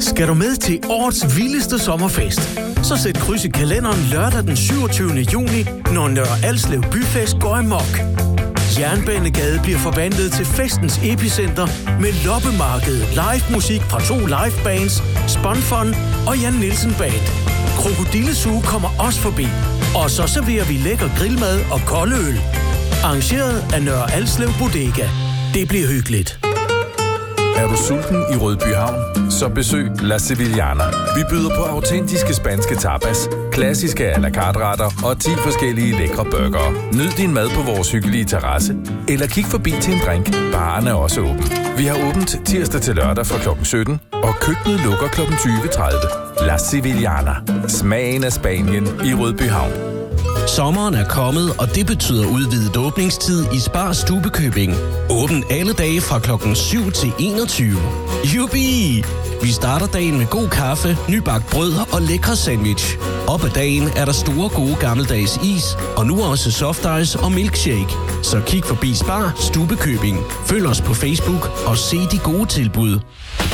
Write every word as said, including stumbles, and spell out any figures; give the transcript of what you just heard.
Skal du med til årets vildeste sommerfest? Så sæt kryds i kalenderen lørdag den syvogtyvende juni, når Nørre Alslev Byfest går amok. Jernbanegade bliver forvandlet til festens epicenter med loppemarked, live musik fra to livebands, Spånfon og Jan Nielsen Band. Krokodillesuge kommer også forbi, og så serverer vi lækker grillmad og kold øl. Arrangeret af Nørre Alslev Bodega. Det bliver hyggeligt. Er du sulten i Rødby Havn? Så besøg La Sevillana. Vi byder på autentiske spanske tapas, klassiske à la carte retter og ti forskellige lækre burgere. Nyd din mad på vores hyggelige terrasse, eller kig forbi til en drink. Baren er også åben. Vi har åbent tirsdag til lørdag fra klokken sytten, og køkkenet lukker klokken tyve tredive. La Sevillana. Smagen af Spanien i Rødby Havn. Sommeren er kommet, og det betyder udvidet åbningstid i Spar Stubekøbing. Åben alle dage fra klokken syv til enogtyve. Jubi! Vi starter dagen med god kaffe, nybagt brød og lækre sandwich. Op ad dagen er der store gode gammeldags is, og nu også soft ice og milkshake. Så kig forbi Spar Stubekøbing. Følg os på Facebook og se de gode tilbud.